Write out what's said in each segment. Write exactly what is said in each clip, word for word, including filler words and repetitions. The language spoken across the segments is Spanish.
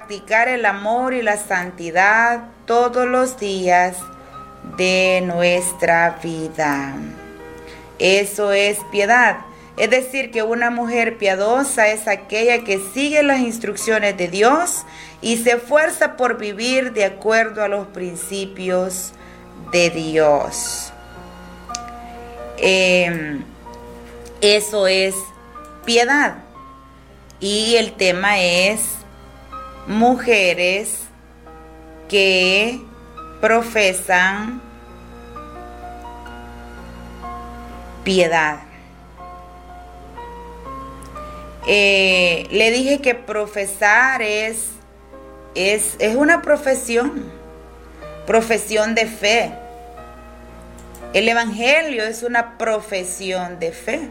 practicar el amor y la santidad todos los días de nuestra vida. Eso es piedad. Es decir, que una mujer piadosa es aquella que sigue las instrucciones de Dios y se esfuerza por vivir de acuerdo a los principios de Dios. Eh, eso es piedad. Y el tema es mujeres que profesan piedad. Eh, le dije que profesar es, es, es una profesión, profesión de fe. El evangelio es una profesión de fe.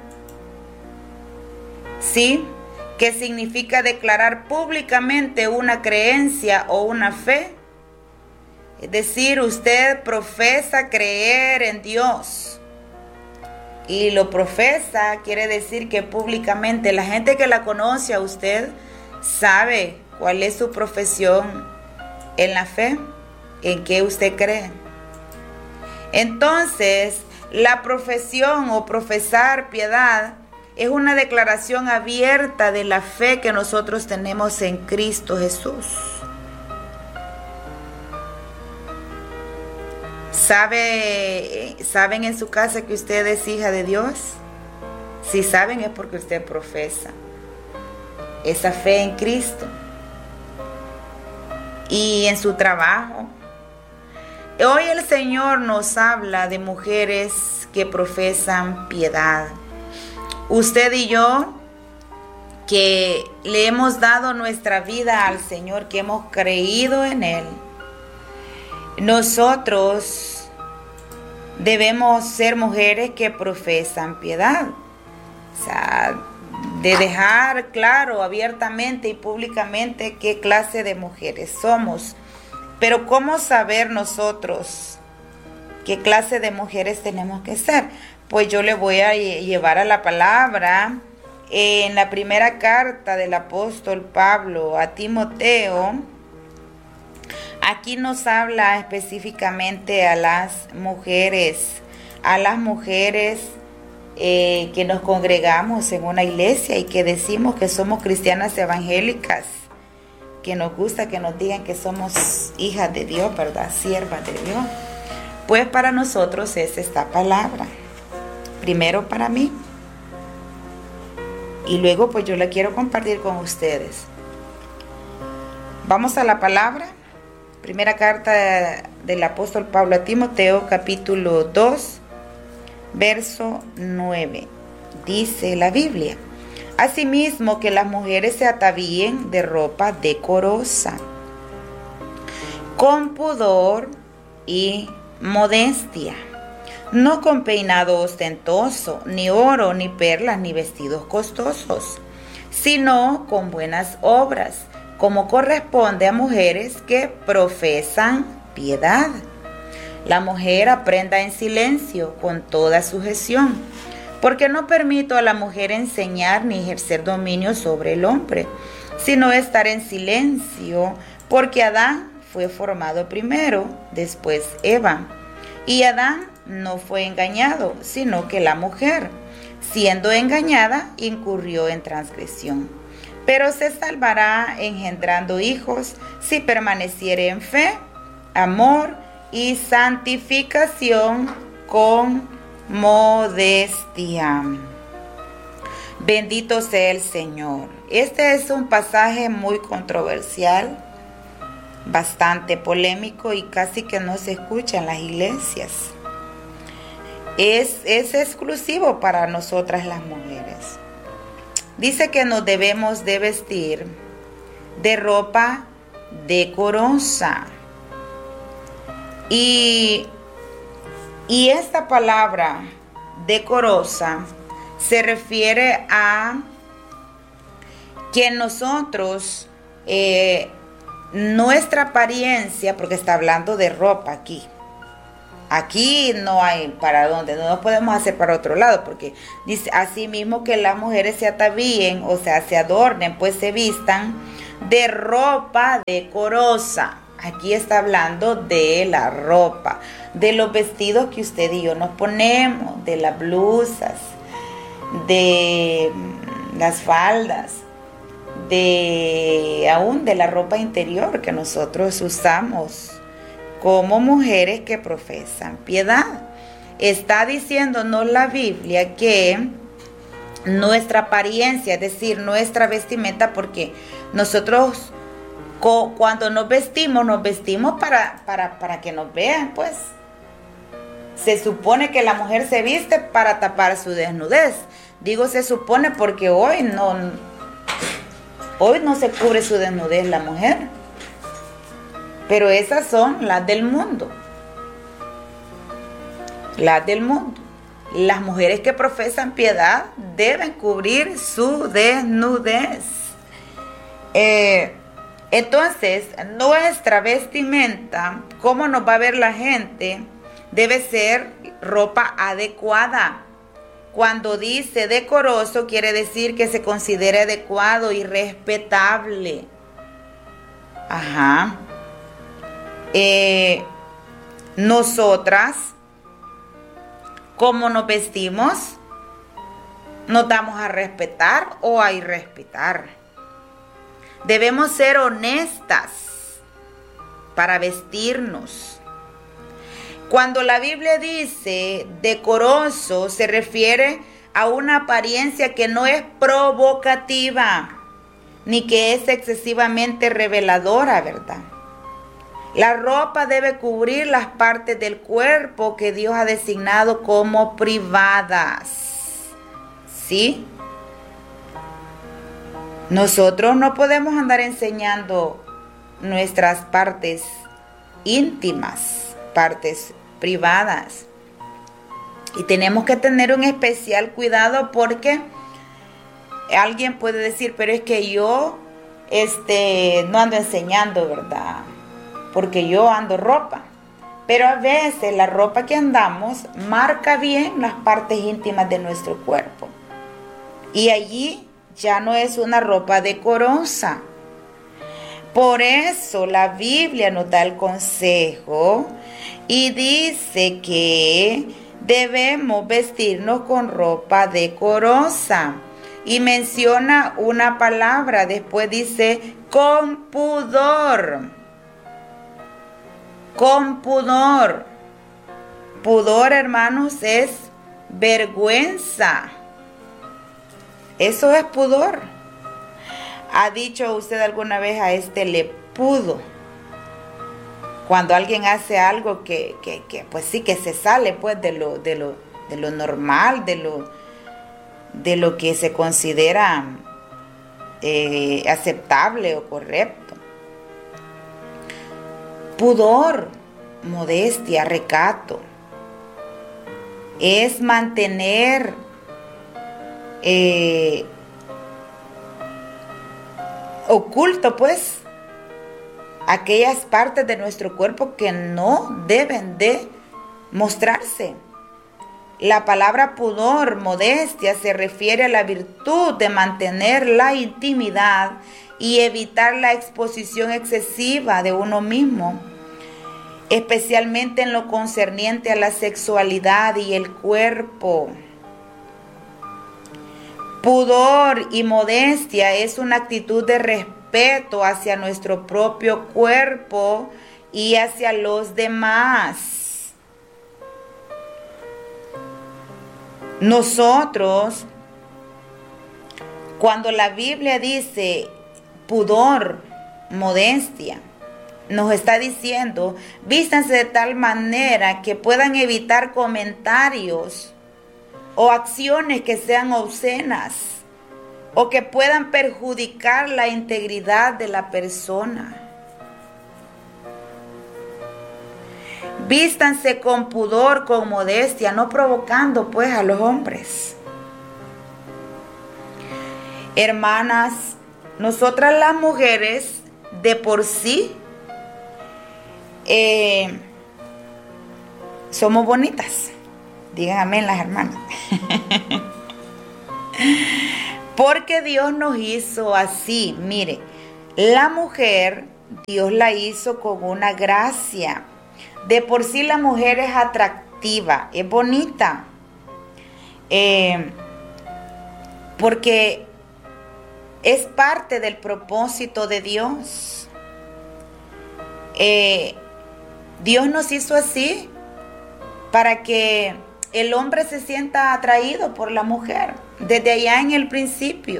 ¿Sí? Que significa declarar públicamente una creencia o una fe. Es decir, usted profesa creer en Dios. Y lo profesa quiere decir que públicamente la gente que la conoce a usted sabe cuál es su profesión en la fe, en qué usted cree. Entonces, la profesión o profesar piedad es una declaración abierta de la fe que nosotros tenemos en Cristo Jesús. ¿Sabe, ¿Saben en su casa que usted es hija de Dios? Si saben es porque usted profesa esa fe en Cristo. Y en su trabajo. Hoy el Señor nos habla de mujeres que profesan piedad. Usted y yo, que le hemos dado nuestra vida al Señor, que hemos creído en Él, nosotros debemos ser mujeres que profesan piedad. O sea, de dejar claro abiertamente y públicamente qué clase de mujeres somos. Pero ¿cómo saber nosotros qué clase de mujeres tenemos que ser? Pues yo le voy a llevar a la palabra en la primera carta del apóstol Pablo a Timoteo. Aquí nos habla específicamente a las mujeres, a las mujeres eh, que nos congregamos en una iglesia y que decimos que somos cristianas evangélicas, que nos gusta que nos digan que somos hijas de Dios, ¿verdad? Siervas de Dios. Pues para nosotros es esta palabra. Primero para mí. Y luego pues yo la quiero compartir con ustedes. Vamos a la palabra. Primera carta del apóstol Pablo a Timoteo, capítulo dos, verso nueve. Dice la Biblia: asimismo que las mujeres se atavíen de ropa decorosa, con pudor y modestia, no con peinado ostentoso, ni oro, ni perlas, ni vestidos costosos, sino con buenas obras, como corresponde a mujeres que profesan piedad. La mujer aprenda en silencio, con toda sujeción, porque no permito a la mujer enseñar ni ejercer dominio sobre el hombre, sino estar en silencio, porque Adán fue formado primero, después Eva. Y Adán no fue engañado, sino que la mujer, siendo engañada, incurrió en transgresión. Pero se salvará engendrando hijos si permaneciere en fe, amor y santificación con modestia. Bendito sea el Señor. Este es un pasaje muy controversial, bastante polémico y casi que no se escucha en las iglesias. Es, es exclusivo para nosotras las mujeres. Dice que nos debemos de vestir de ropa decorosa. Y, y esta palabra decorosa se refiere a que nosotros, eh, nuestra apariencia, porque está hablando de ropa aquí. Aquí no hay para dónde, no nos podemos hacer para otro lado, porque dice así mismo que las mujeres se atavíen, o sea, se adornen, pues se vistan de ropa decorosa. Aquí está hablando de la ropa, de los vestidos que usted y yo nos ponemos, de las blusas, de las faldas, de aún de la ropa interior que nosotros usamos como mujeres que profesan piedad. Está diciéndonos la Biblia que nuestra apariencia, es decir, nuestra vestimenta, porque nosotros cuando nos vestimos, nos vestimos para, para, para que nos vean, pues. Se supone que la mujer se viste para tapar su desnudez. Digo se supone porque hoy no, hoy no se cubre su desnudez la mujer. Pero esas son las del mundo. Las del mundo. Las mujeres que profesan piedad deben cubrir su desnudez. Eh, entonces, nuestra vestimenta, ¿cómo nos va a ver la gente? Debe ser ropa adecuada. Cuando dice decoroso, quiere decir que se considere adecuado y respetable. Ajá. Eh, nosotras, ¿cómo nos vestimos? ¿Nos damos a respetar o a irrespetar? Debemos ser honestas para vestirnos. Cuando la Biblia dice decoroso, se refiere a una apariencia que no es provocativa, ni que es excesivamente reveladora, ¿verdad? La ropa debe cubrir las partes del cuerpo que Dios ha designado como privadas. ¿Sí? Nosotros no podemos andar enseñando nuestras partes íntimas, partes privadas. Y tenemos que tener un especial cuidado porque alguien puede decir, pero es que yo este, no ando enseñando, ¿verdad? Porque yo ando ropa. Pero a veces la ropa que andamos marca bien las partes íntimas de nuestro cuerpo. Y allí ya no es una ropa decorosa. Por eso la Biblia nos da el consejo y dice que debemos vestirnos con ropa decorosa. Y menciona una palabra, después dice con pudor. Con pudor. Pudor, hermanos, es vergüenza. Eso es pudor. ¿Ha dicho usted alguna vez a este le pudo? Cuando alguien hace algo que, que, que pues sí, que se sale pues de lo, de lo, de lo normal, de lo, de lo que se considera eh, aceptable o correcto. Pudor, modestia, recato, es mantener eh, oculto pues aquellas partes de nuestro cuerpo que no deben de mostrarse. La palabra pudor, modestia, se refiere a la virtud de mantener la intimidad y evitar la exposición excesiva de uno mismo, especialmente en lo concerniente a la sexualidad y el cuerpo. Pudor y modestia es una actitud de respeto hacia nuestro propio cuerpo y hacia los demás. Nosotros, cuando la Biblia dice pudor, modestia, nos está diciendo, vístanse de tal manera que puedan evitar comentarios o acciones que sean obscenas o que puedan perjudicar la integridad de la persona. Vístanse con pudor, con modestia, no provocando pues a los hombres. Hermanas, nosotras las mujeres de por sí eh, somos bonitas. Digan amén las hermanas. Porque Dios nos hizo así. Mire, La mujer, Dios la hizo con una gracia. De por sí la mujer es atractiva, es bonita. Eh, porque es parte del propósito de Dios. Eh, Dios nos hizo así para que el hombre se sienta atraído por la mujer, desde allá en el principio.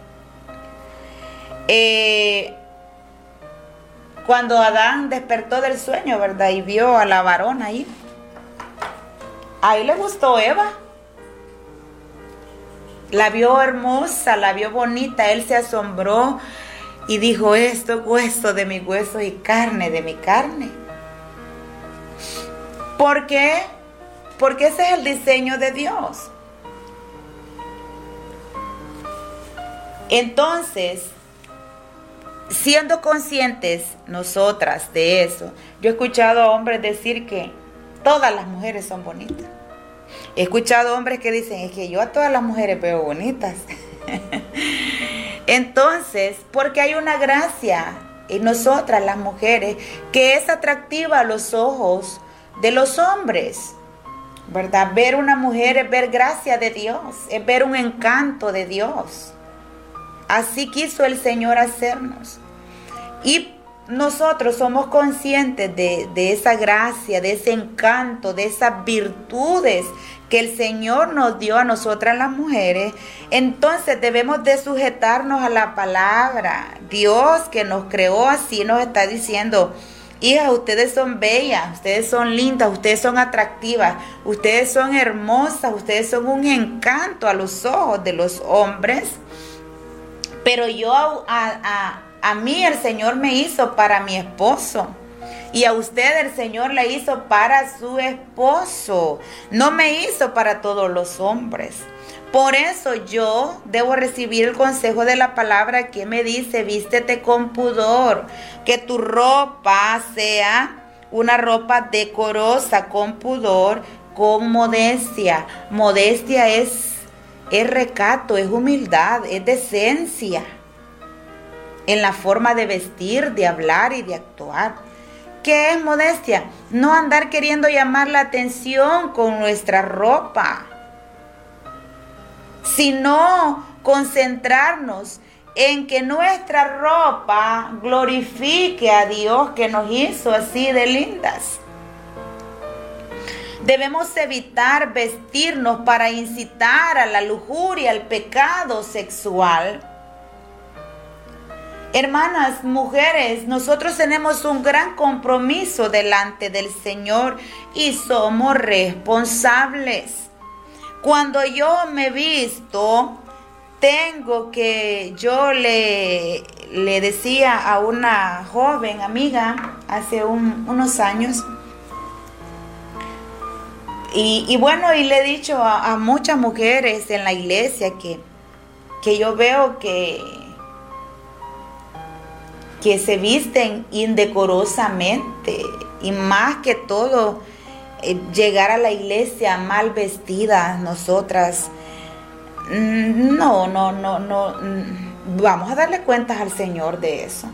Eh, cuando Adán despertó del sueño, ¿verdad? Y vio a la varona ahí. Ahí le gustó Eva. La vio hermosa, la vio bonita. Él se asombró y dijo, esto es hueso de mi hueso y carne de mi carne. ¿Por qué? Porque ese es el diseño de Dios. Entonces, siendo conscientes nosotras de eso, yo he escuchado a hombres decir que todas las mujeres son bonitas. He escuchado hombres que dicen, es que yo a todas las mujeres veo bonitas. Entonces, porque hay una gracia en nosotras las mujeres que es atractiva a los ojos de los hombres, ¿verdad? Ver una mujer es ver gracia de Dios, es ver un encanto de Dios. Así quiso el Señor hacernos. Y nosotros somos conscientes de, de esa gracia, de ese encanto, de esas virtudes que el Señor nos dio a nosotras las mujeres. Entonces debemos de sujetarnos a la palabra. Dios que nos creó así nos está diciendo, hijas, ustedes son bellas, ustedes son lindas, ustedes son atractivas, ustedes son hermosas, ustedes son un encanto a los ojos de los hombres. Pero yo a, a, a mí el Señor me hizo para mi esposo. Y a usted el Señor le hizo para su esposo. No me hizo para todos los hombres. Por eso yo debo recibir el consejo de la palabra que me dice, vístete con pudor. Que tu ropa sea una ropa decorosa, con pudor, con modestia. Modestia es... Es recato, es humildad, es decencia en la forma de vestir, de hablar y de actuar. ¿Qué es modestia? No andar queriendo llamar la atención con nuestra ropa, sino concentrarnos en que nuestra ropa glorifique a Dios que nos hizo así de lindas. Debemos evitar vestirnos para incitar a la lujuria, al pecado sexual. Hermanas, mujeres, nosotros tenemos un gran compromiso delante del Señor y somos responsables. Cuando yo me visto, tengo que, yo le, le decía a una joven amiga hace un, unos años, Y, y bueno, y le he dicho a, a muchas mujeres en la iglesia que, que yo veo que, que se visten indecorosamente y más que todo eh, llegar a la iglesia mal vestidas nosotras. No, no, no, no. Vamos a darle cuentas al Señor de eso.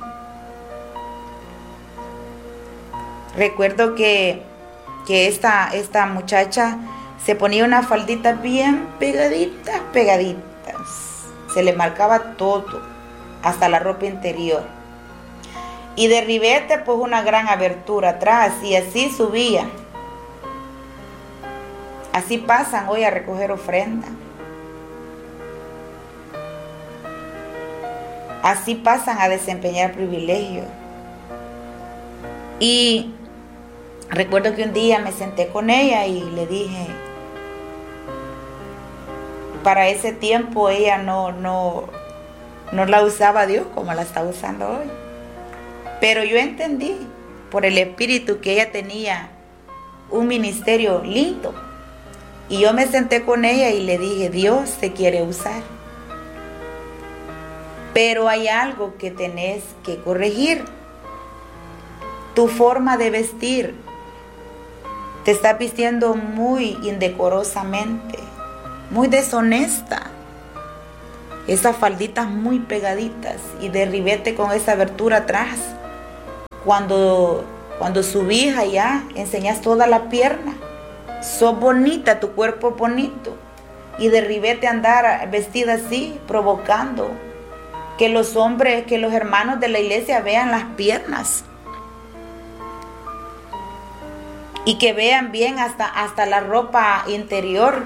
Recuerdo que que esta, esta muchacha se ponía una faldita bien pegaditas, pegaditas. Se le marcaba todo, hasta la ropa interior. Y de ribete, pues una gran abertura atrás, y así subía. Así pasan hoy a recoger ofrenda. Así pasan a desempeñar privilegios. Y recuerdo que un día me senté con ella y le dije, para ese tiempo ella no, no, no la usaba Dios como la está usando hoy. Pero yo entendí por el espíritu que ella tenía un ministerio lindo. Y yo me senté con ella y le dije, Dios te quiere usar. Pero hay algo que tenés que corregir. Tu forma de vestir. Te estás vistiendo muy indecorosamente, muy deshonesta. esas falditas muy pegaditas y de ribete con esa abertura atrás. Cuando, cuando subís allá, enseñas toda la pierna. Sos bonita, tu cuerpo bonito. Y de ribete andar vestida así, provocando que los hombres, que los hermanos de la iglesia vean las piernas. Y que vean bien hasta, hasta la ropa interior.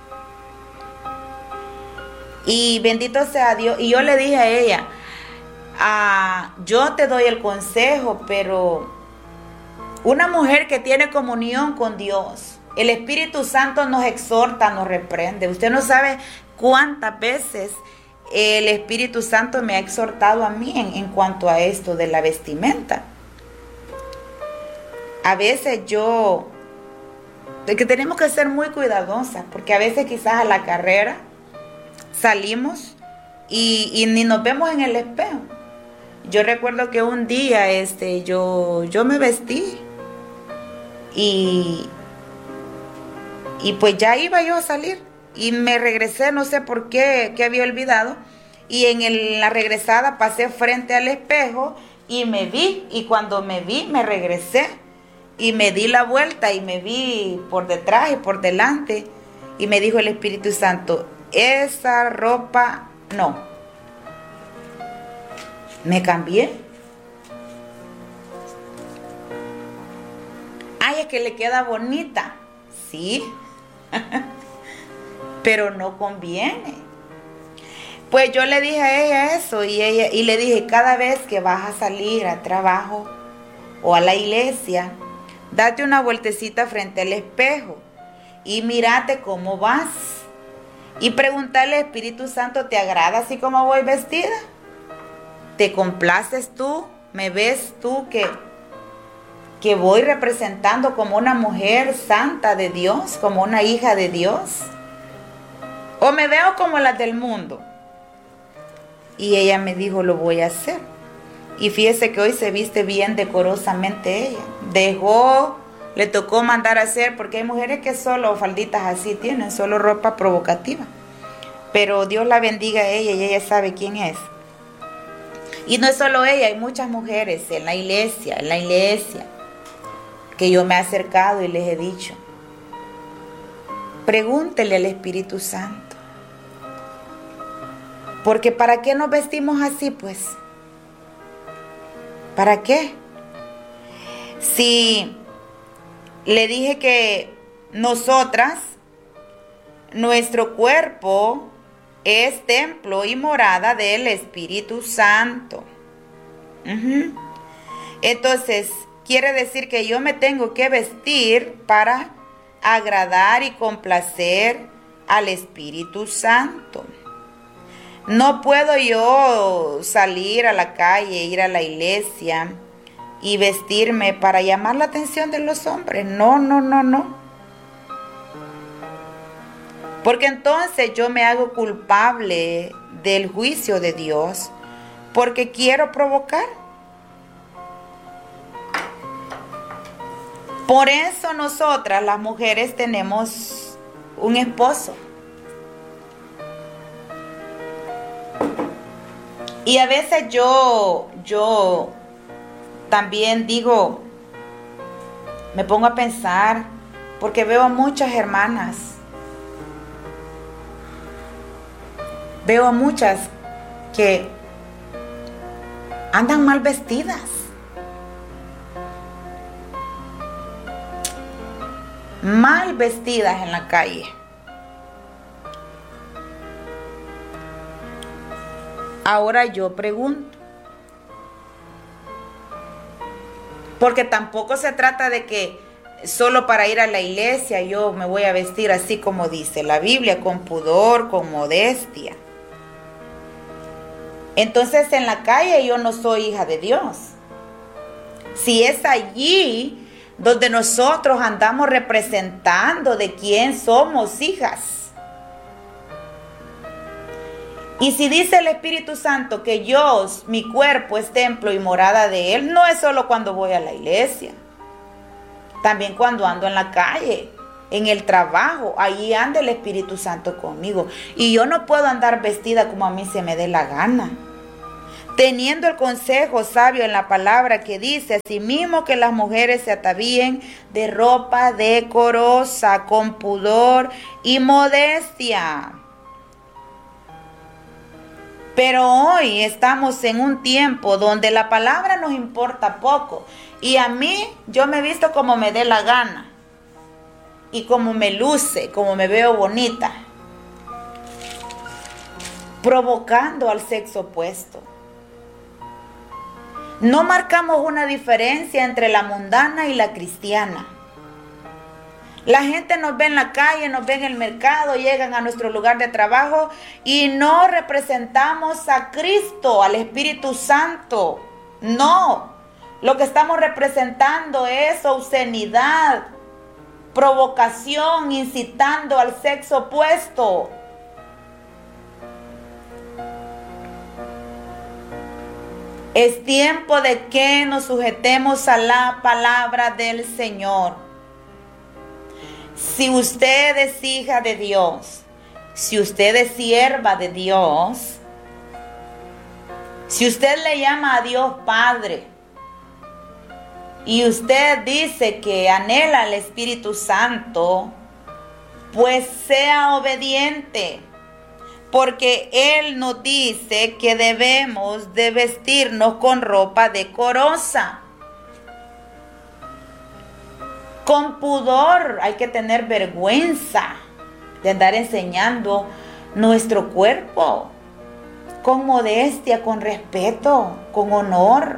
Y bendito sea Dios. Y yo le dije a ella, ah, yo te doy el consejo, pero una mujer que tiene comunión con Dios, el Espíritu Santo nos exhorta, nos reprende. Usted no sabe cuántas veces el Espíritu Santo me ha exhortado a mí en, en cuanto a esto de la vestimenta. A veces yo, de que tenemos que ser muy cuidadosas, porque a veces quizás a la carrera salimos y, y ni nos vemos en el espejo. Yo recuerdo que un día este, yo, yo me vestí y, y pues ya iba yo a salir y me regresé, no sé por qué, que había olvidado, y en el, la regresada pasé frente al espejo y me vi, y cuando me vi me regresé y me di la vuelta y me vi por detrás y por delante y me dijo el Espíritu Santo, esa ropa no. Me cambié. Ay, es que le queda bonita. Sí. Pero no conviene. Pues yo le dije a ella eso y, ella, y le dije, cada vez que vas a salir al trabajo o a la iglesia, date una vueltecita frente al espejo y mírate cómo vas. Y preguntarle al Espíritu Santo, ¿te agrada así como voy vestida? ¿Te complaces tú? ¿Me ves tú que, que voy representando como una mujer santa de Dios, como una hija de Dios? ¿O me veo como las del mundo? Y ella me dijo, lo voy a hacer. Y fíjese que hoy se viste bien decorosamente ella. Dejó, le tocó mandar a hacer, porque hay mujeres que solo falditas así tienen, solo ropa provocativa. Pero Dios la bendiga a ella y ella sabe quién es. Y no es solo ella, hay muchas mujeres en la iglesia, en la iglesia, que yo me he acercado y les he dicho, pregúntele al Espíritu Santo. Porque ¿para qué nos vestimos así, pues? ¿Para qué? Si le dije que nosotras, nuestro cuerpo es templo y morada del Espíritu Santo. Uh-huh. Entonces, quiere decir que yo me tengo que vestir para agradar y complacer al Espíritu Santo. No puedo yo salir a la calle, ir a la iglesia y vestirme para llamar la atención de los hombres. No, no, no, no. Porque entonces yo me hago culpable del juicio de Dios porque quiero provocar. Por eso nosotras las mujeres tenemos un esposo. Y a veces yo, yo también digo, me pongo a pensar, porque veo a muchas hermanas, veo a muchas que andan mal vestidas. Mal vestidas en la calle. Ahora yo pregunto, porque tampoco se trata de que solo para ir a la iglesia yo me voy a vestir así como dice la Biblia, con pudor, con modestia. Entonces en la calle yo no soy hija de Dios. Si es allí donde nosotros andamos representando de quién somos hijas. Y si dice el Espíritu Santo que yo, mi cuerpo es templo y morada de Él, no es solo cuando voy a la iglesia, también cuando ando en la calle. en el trabajo, ahí anda el Espíritu Santo conmigo. Y yo no puedo andar vestida como a mí se me dé la gana. Teniendo el consejo sabio en la palabra que dice, asimismo que las mujeres se atavíen de ropa decorosa, con pudor y modestia. Pero hoy estamos en un tiempo donde la palabra nos importa poco. Y a mí, yo me he visto como me dé la gana. Y como me luce, como me veo bonita. Provocando al sexo opuesto. No marcamos una diferencia entre la mundana y la cristiana. La gente nos ve en la calle, nos ve en el mercado, llegan a nuestro lugar de trabajo y no representamos a Cristo, al Espíritu Santo. No, lo que estamos representando es obscenidad, provocación, incitando al sexo opuesto. Es tiempo de que nos sujetemos a la palabra del Señor. Si usted es hija de Dios, si usted es sierva de Dios, si usted le llama a Dios Padre y usted dice que anhela al Espíritu Santo, pues sea obediente, porque Él nos dice que debemos de vestirnos con ropa decorosa. Con pudor, hay que tener vergüenza de andar enseñando nuestro cuerpo. Con modestia, con respeto, con honor.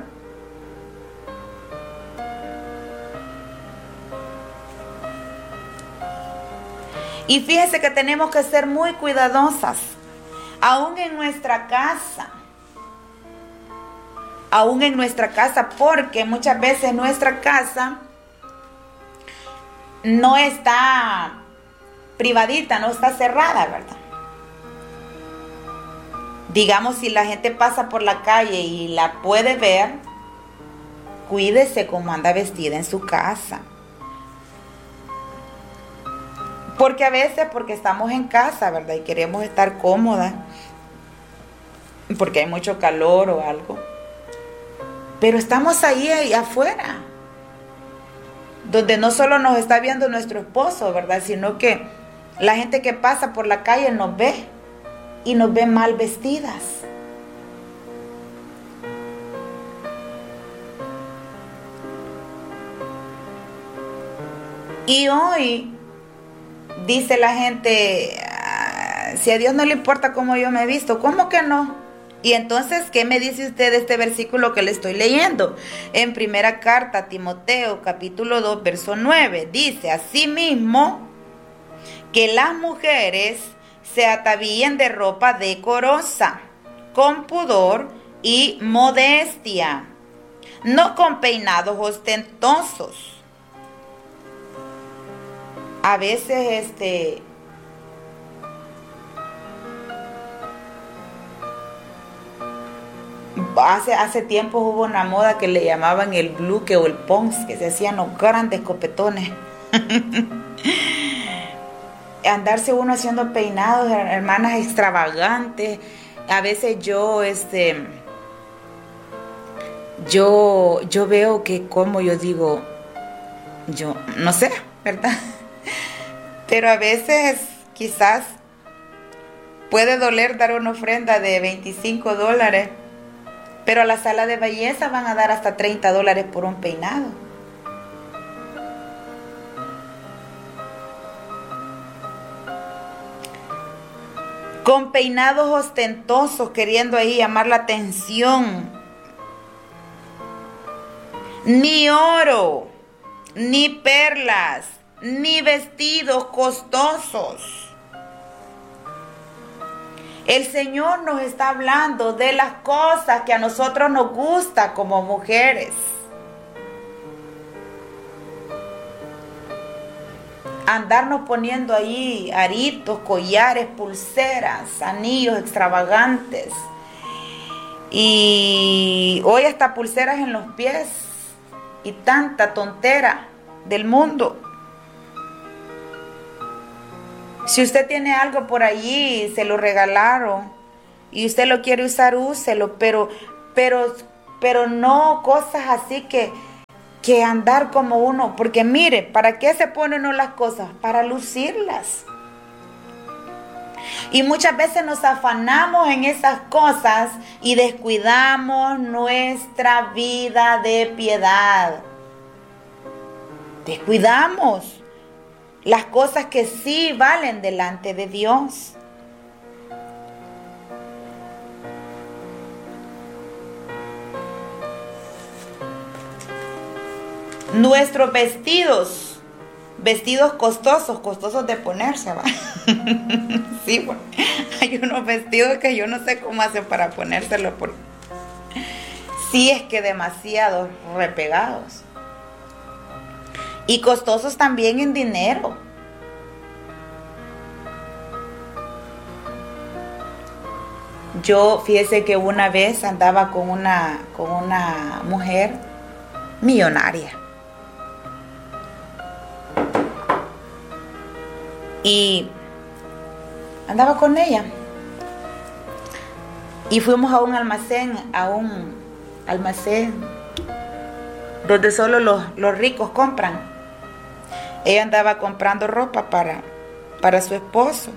Y fíjese que tenemos que ser muy cuidadosas, aún en nuestra casa. Aún en nuestra casa, porque muchas veces nuestra casa no está privadita, no está cerrada, ¿verdad? Digamos, si la gente pasa por la calle y la puede ver, cuídese cómo anda vestida en su casa. Porque a veces, porque estamos en casa, ¿verdad? Y queremos estar cómodas, porque hay mucho calor o algo. Pero estamos ahí, ahí afuera, donde no solo nos está viendo nuestro esposo, ¿verdad? Sino que la gente que pasa por la calle nos ve y nos ve mal vestidas. Y hoy dice la gente, ah, si a Dios no le importa cómo yo me he visto, ¿cómo que no? Y entonces, ¿qué me dice usted de este versículo que le estoy leyendo? En primera carta a Timoteo, capítulo dos, verso nueve, dice, asimismo, que las mujeres se atavíen de ropa decorosa, con pudor y modestia, no con peinados ostentosos. A veces, este... Hace, hace tiempo hubo una moda que le llamaban el bluque o el pons, que se hacían los grandes copetones. Andarse uno haciendo peinados, hermanas, extravagantes. A veces yo, este, yo, yo veo que como yo digo, yo no sé, ¿verdad? Pero a veces quizás puede doler dar una ofrenda de veinticinco dólares. Pero a la sala de belleza van a dar hasta treinta dólares por un peinado. Con peinados ostentosos, queriendo ahí llamar la atención. Ni oro, ni perlas, ni vestidos costosos. El Señor nos está hablando de las cosas que a nosotros nos gusta como mujeres. Andarnos poniendo ahí aritos, collares, pulseras, anillos extravagantes. Y hoy hasta pulseras en los pies. Y tanta tontera del mundo. Si usted tiene algo por allí, se lo regalaron y usted lo quiere usar, úselo, pero, pero, pero no cosas así que, que andar como uno, porque mire, ¿para qué se pone uno las cosas? Para lucirlas. Y muchas veces nos afanamos en esas cosas y descuidamos nuestra vida de piedad. Descuidamos las cosas que sí valen delante de Dios. Nuestros vestidos, vestidos costosos, costosos de ponerse, ¿va? Sí, bueno, hay unos vestidos que yo no sé cómo hacen para ponérselos, porque sí es que demasiado repegados. Y costosos también en dinero. Yo, fíjese que una vez andaba con una, con una mujer millonaria. Y andaba con ella. Y fuimos a un almacén, a un almacén donde solo los, los ricos compran. Ella andaba comprando ropa para, para su esposo.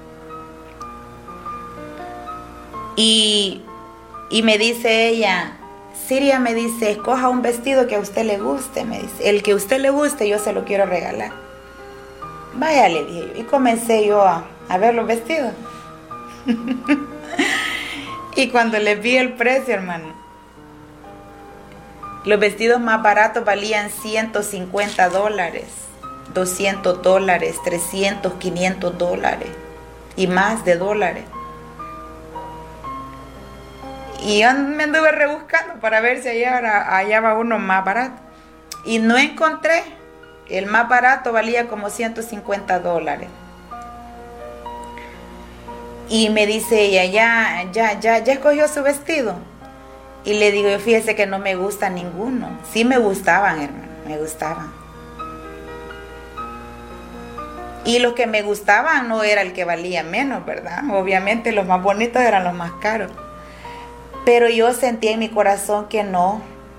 Y, y me dice ella, Siria, me dice, escoja un vestido que a usted le guste, me dice. El que a usted le guste, yo se lo quiero regalar. Vaya, le dije yo. Y comencé yo a, a ver los vestidos. Y cuando le vi el precio, hermano, los vestidos más baratos valían ciento cincuenta dólares, doscientos dólares, trescientos, quinientos dólares y más de dólares. Y yo me anduve rebuscando para ver si allá hallaba uno más barato. Y no encontré. El más barato valía como ciento cincuenta dólares. Y me dice ella, ya, ya, ya, ya escogió su vestido. Y le digo, fíjese que no me gusta ninguno. Sí me gustaban, hermano, me gustaban. Y los que me gustaban no era el que valía menos, ¿verdad? Obviamente los más bonitos eran los más caros. Pero yo sentí en mi corazón que no.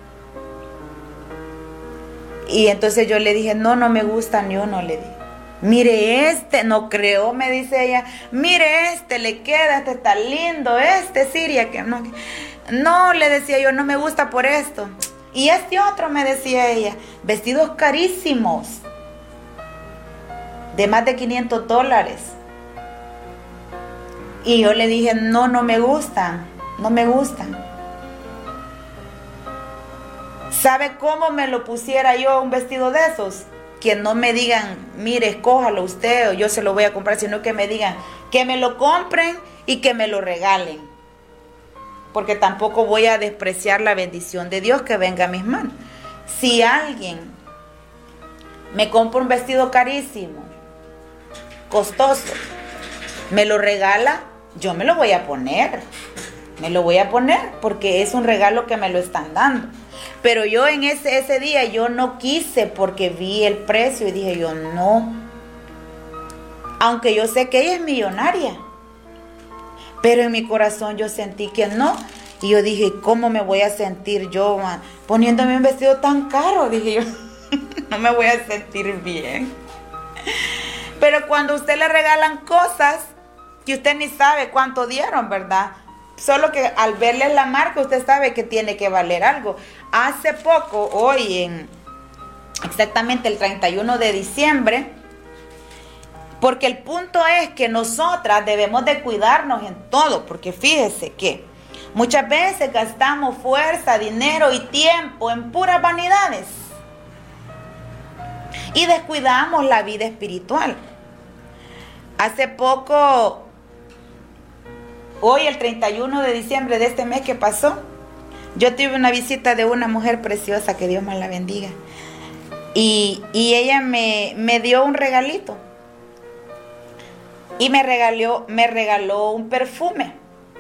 Y entonces yo le dije, no, no me gusta ni uno, le dije. Mire este, no creo, me dice ella, mire este, le queda, este está lindo, este, Siria, que no. No, le decía yo, no me gusta por esto. Y este otro, me decía ella, vestidos carísimos, de más de quinientos dólares. Y yo le dije, no, no me gustan, no me gustan. ¿Sabe cómo me lo pusiera yo un vestido de esos? Que no me digan, mire, escójalo usted o yo se lo voy a comprar, sino que me digan que me lo compren y que me lo regalen. Porque tampoco voy a despreciar la bendición de Dios que venga a mis manos. Si alguien me compra un vestido carísimo, costoso, me lo regala, yo me lo voy a poner. Me lo voy a poner porque es un regalo que me lo están dando. Pero yo en ese, ese día yo no quise porque vi el precio y dije yo no. Aunque yo sé que ella es millonaria. Pero en mi corazón yo sentí que no. Y yo dije, ¿cómo me voy a sentir yo, man, poniéndome un vestido tan caro? Dije yo, no me voy a sentir bien. Pero cuando a usted le regalan cosas que usted ni sabe cuánto dieron, ¿verdad? Solo que al verle la marca usted sabe que tiene que valer algo. Hace poco, hoy en exactamente el treinta y uno de diciembre, porque el punto es que nosotras debemos de cuidarnos en todo, porque fíjese que muchas veces gastamos fuerza, dinero y tiempo en puras vanidades y descuidamos la vida espiritual. Hace poco, hoy el treinta y uno de diciembre de este mes que pasó, yo tuve una visita de una mujer preciosa, que Dios me la bendiga, y, y ella me, me dio un regalito y me regaló, me regaló un perfume.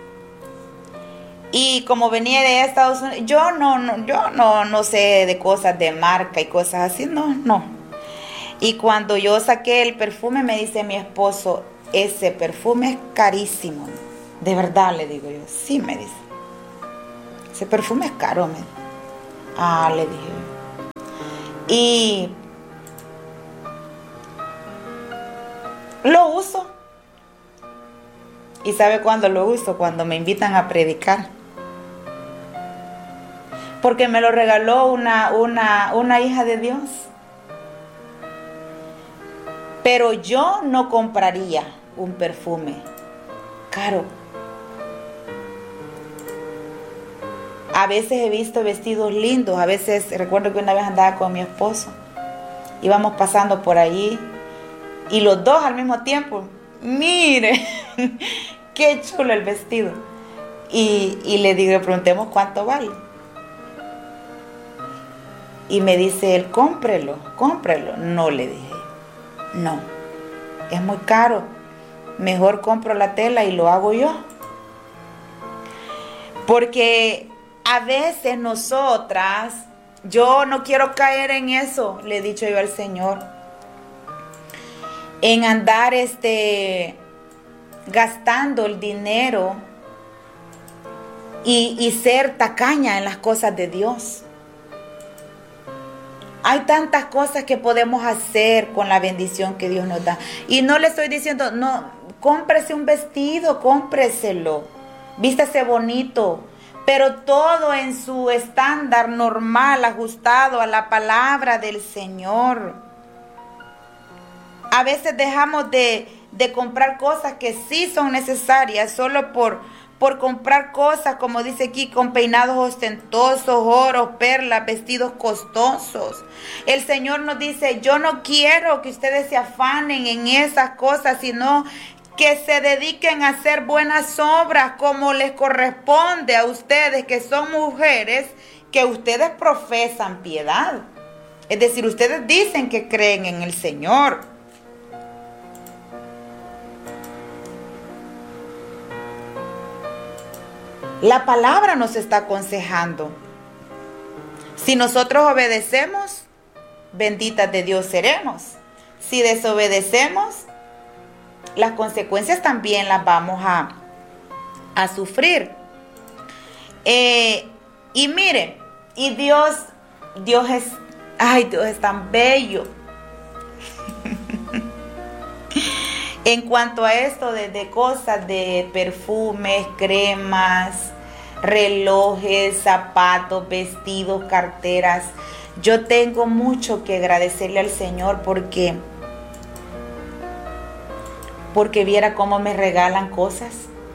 Y como venía de Estados Unidos, yo no, no, yo no, no sé de cosas de marca y cosas así, no, no. Y cuando yo saqué el perfume, me dice mi esposo, ese perfume es carísimo. De verdad, le digo yo. Sí, me dice. Ese perfume es caro, me dice. Ah, le dije yo. Y lo uso. ¿Y sabe cuándo lo uso? Cuando me invitan a predicar. Porque me lo regaló una, una, una hija de Dios. Pero yo no compraría un perfume caro. A veces he visto vestidos lindos. A veces, recuerdo que una vez andaba con mi esposo. Íbamos pasando por ahí. Y los dos al mismo tiempo. Mire, qué chulo el vestido. Y, y le digo, preguntemos cuánto vale. Y me dice él, cómprelo, cómprelo. No, le dije. No, es muy caro. Mejor compro la tela y lo hago yo. Porque a veces nosotras, yo no quiero caer en eso, le he dicho yo al Señor, en andar este gastando el dinero y, y ser tacaña en las cosas de Dios. Hay tantas cosas que podemos hacer con la bendición que Dios nos da. Y no le estoy diciendo, no, cómprese un vestido, cómpreselo, vístase bonito, pero todo en su estándar normal, ajustado a la palabra del Señor. A veces dejamos de, de comprar cosas que sí son necesarias solo por, por comprar cosas, como dice aquí, con peinados ostentosos, oros, perlas, vestidos costosos. El Señor nos dice, yo no quiero que ustedes se afanen en esas cosas, sino que se dediquen a hacer buenas obras como les corresponde a ustedes, que son mujeres, que ustedes profesan piedad. Es decir, ustedes dicen que creen en el Señor. La palabra nos está aconsejando. Si nosotros obedecemos, benditas de Dios seremos. Si desobedecemos, las consecuencias también las vamos a, a sufrir. Eh, y mire, y Dios, Dios es, ay, Dios es tan bello. En cuanto a esto de, de cosas de perfumes, cremas, relojes, zapatos, vestidos, carteras, yo tengo mucho que agradecerle al Señor porque porque viera cómo me regalan cosas.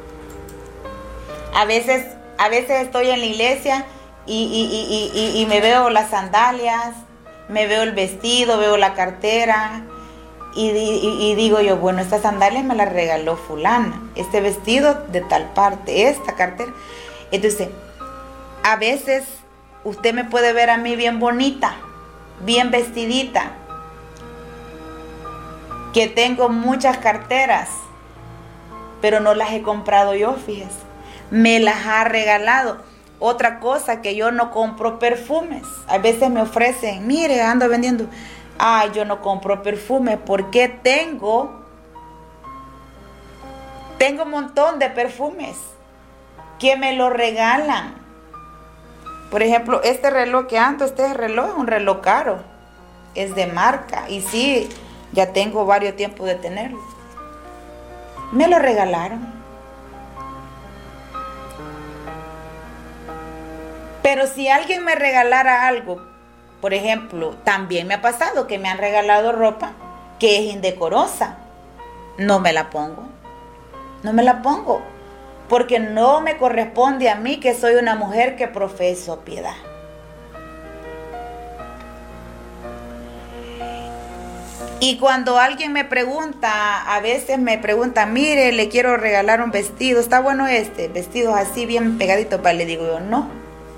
A veces, a veces estoy en la iglesia y, y, y, y, y me veo las sandalias, me veo el vestido, veo la cartera y, y, y digo yo, bueno, estas sandalias me las regaló fulana, este vestido de tal parte, esta cartera. Entonces, a veces usted me puede ver a mí bien bonita, bien vestidita, que tengo muchas carteras, pero no las he comprado yo, fíjese. Me las ha regalado. Otra cosa, que yo no compro perfumes. A veces me ofrecen, mire, ando vendiendo. Ay, yo no compro perfumes porque tengo, tengo un montón de perfumes que me lo regalan. Por ejemplo, este reloj que ando, este reloj es un reloj caro. Es de marca. Y sí, ya tengo varios tiempos de tenerlo. Me lo regalaron. Pero si alguien me regalara algo, por ejemplo, también me ha pasado que me han regalado ropa que es indecorosa. No me la pongo. No me la pongo. Porque no me corresponde a mí, que soy una mujer que profeso piedad. Y cuando alguien me pregunta, a veces me pregunta, mire, le quiero regalar un vestido, ¿está bueno este? Vestidos así bien pegaditos, le digo yo, no.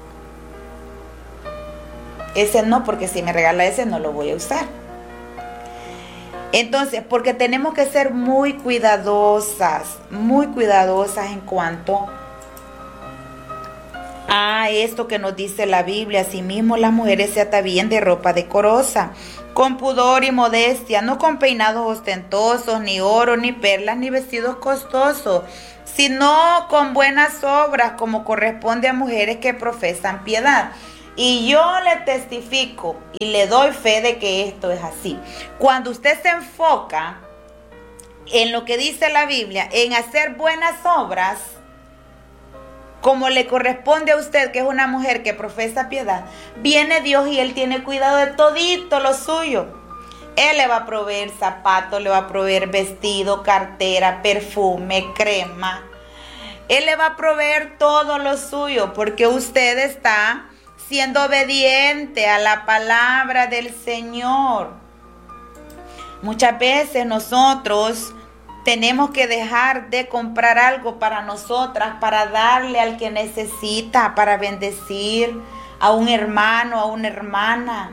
Ese no, porque si me regala ese no lo voy a usar. Entonces, porque tenemos que ser muy cuidadosas, muy cuidadosas en cuanto a esto que nos dice la Biblia. Asimismo, las mujeres se atavíen de ropa decorosa, con pudor y modestia, no con peinados ostentosos, ni oro, ni perlas, ni vestidos costosos, sino con buenas obras, como corresponde a mujeres que profesan piedad. Y yo le testifico y le doy fe de que esto es así. Cuando usted se enfoca en lo que dice la Biblia, en hacer buenas obras, como le corresponde a usted, que es una mujer que profesa piedad, viene Dios y Él tiene cuidado de todito lo suyo. Él le va a proveer zapatos, le va a proveer vestido, cartera, perfume, crema. Él le va a proveer todo lo suyo, porque usted está siendo obediente a la palabra del Señor. Muchas veces nosotros tenemos que dejar de comprar algo para nosotras, para darle al que necesita, para bendecir a un hermano, a una hermana.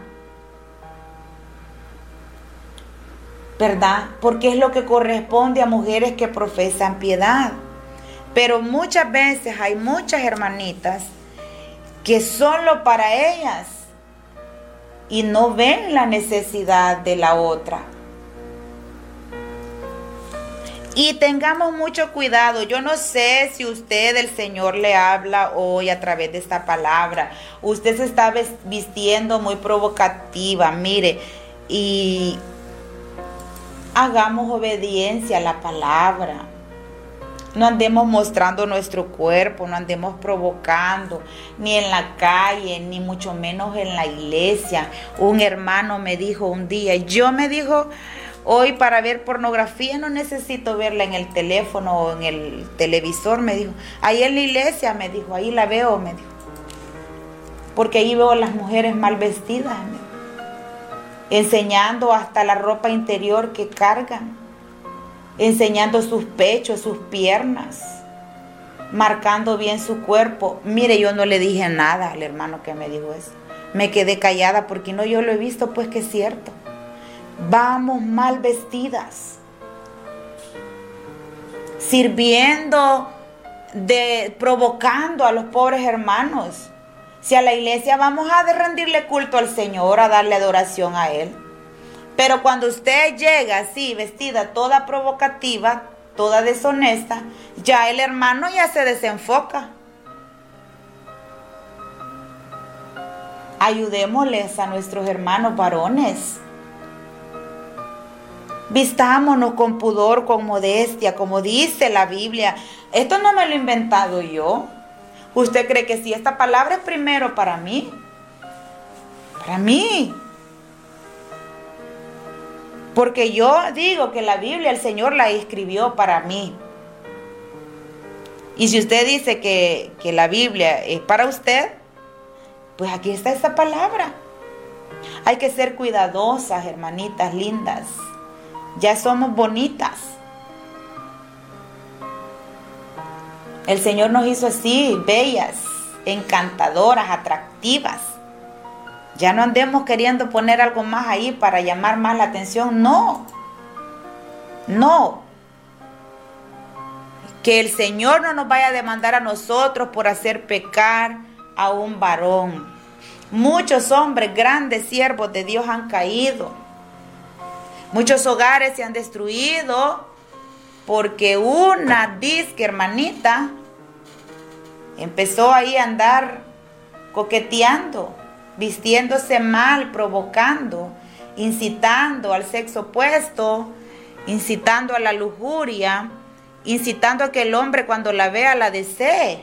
¿Verdad? Porque es lo que corresponde a mujeres que profesan piedad. Pero muchas veces hay muchas hermanitas que solo para ellas y no ven la necesidad de la otra. Y tengamos mucho cuidado. Yo no sé si usted, el Señor, le habla hoy a través de esta palabra. Usted se está vistiendo muy provocativa, mire, y hagamos obediencia a la palabra. No andemos mostrando nuestro cuerpo, no andemos provocando, ni en la calle, ni mucho menos en la iglesia. Un hermano me dijo un día, yo me dijo, hoy para ver pornografía no necesito verla en el teléfono o en el televisor, me dijo. Ahí en la iglesia, me dijo, ahí la veo, me dijo. Porque ahí veo a las mujeres mal vestidas, me dijo, enseñando hasta la ropa interior que cargan, enseñando sus pechos, sus piernas, marcando bien su cuerpo. Mire, yo no le dije nada al hermano que me dijo eso. Me quedé callada porque no, yo lo he visto, pues que es cierto. Vamos mal vestidas, sirviendo, de, provocando a los pobres hermanos. Si a la iglesia vamos a rendirle culto al Señor, a darle adoración a Él. Pero cuando usted llega así, vestida toda provocativa, toda deshonesta, ya el hermano ya se desenfoca. Ayudémosles a nuestros hermanos varones. Vistámonos con pudor, con modestia, como dice la Biblia. Esto no me lo he inventado yo. ¿Usted cree que si esta palabra es primero para mí? Para mí. Porque yo digo que la Biblia el Señor la escribió para mí. Y si usted dice que, que la Biblia es para usted, pues aquí está esa palabra. Hay que ser cuidadosas, hermanitas lindas. Ya somos bonitas. El Señor nos hizo así, bellas, encantadoras, atractivas. Ya no andemos queriendo poner algo más ahí para llamar más la atención. No. No. Que el Señor no nos vaya a demandar a nosotros por hacer pecar a un varón. Muchos hombres, grandes siervos de Dios han caído. Muchos hogares se han destruido porque una disque hermanita empezó ahí a andar coqueteando, vistiéndose mal, provocando, incitando al sexo opuesto, incitando a la lujuria, incitando a que el hombre cuando la vea la desee.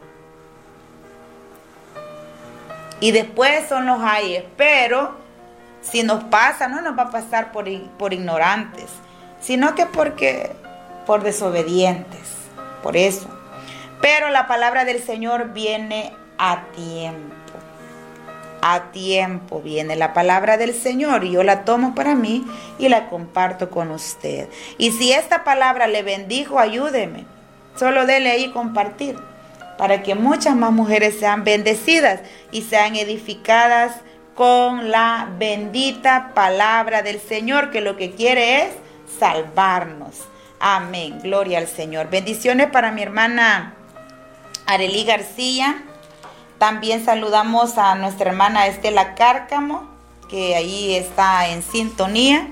Y después son los ayes, pero si nos pasa, no nos va a pasar por, por ignorantes, sino que porque por desobedientes, por eso. Pero la palabra del Señor viene a tiempo. A tiempo viene la palabra del Señor y yo la tomo para mí y la comparto con usted. Y si esta palabra le bendijo, ayúdeme. Solo dele ahí compartir para que muchas más mujeres sean bendecidas y sean edificadas con la bendita palabra del Señor, que lo que quiere es salvarnos. Amén. Gloria al Señor. Bendiciones para mi hermana Arely García. También saludamos a nuestra hermana Estela Cárcamo, que ahí está en sintonía.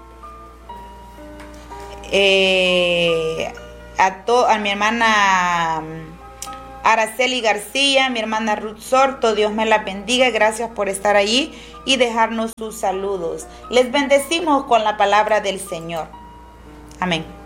Eh, a, to, a mi hermana Araceli García, mi hermana Ruth Sorto, Dios me la bendiga, gracias por estar allí y dejarnos sus saludos. Les bendecimos con la palabra del Señor. Amén.